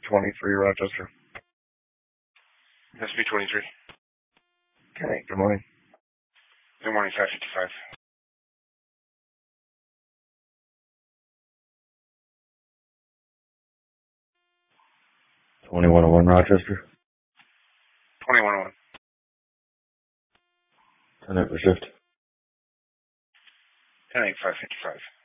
SB23 Rochester. SB23. Okay, good morning. Good morning, 555. 2101 Rochester. 2101. 10-8 for shift. 10-8, 555.